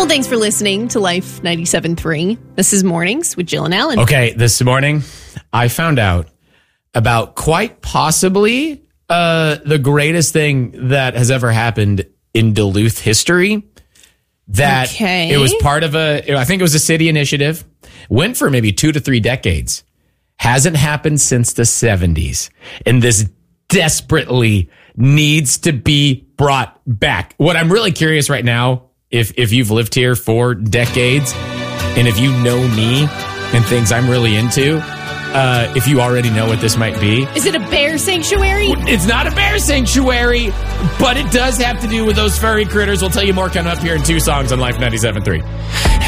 thanks for listening to Life 97.3. This is Mornings with Jill and Alan. Okay, this morning I found out about quite possibly the greatest thing that has ever happened in Duluth history. That It was part of I think it was a city initiative. Went for maybe 2 to 3 decades. Hasn't happened since the 70s. And this desperately needs to be brought back. What I'm really curious right now, if you've lived here for decades, and if you know me and things I'm really into, if you already know what this might be. Is it a bear sanctuary? It's not a bear sanctuary, but it does have to do with those furry critters. We'll tell you more coming up here in 2 songs on Life 97.3.